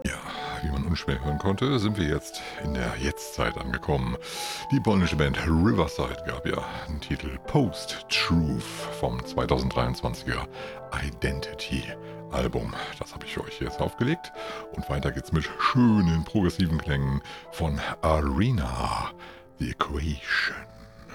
Ja, wie man unschwer hören konnte, sind wir jetzt in der Jetztzeit angekommen. Die polnische Band Riverside gab ja den Titel Post-Truth vom 2023er Identity Album. Das habe ich für euch jetzt aufgelegt. Und weiter geht's mit schönen progressiven Klängen von Arena, The Equation.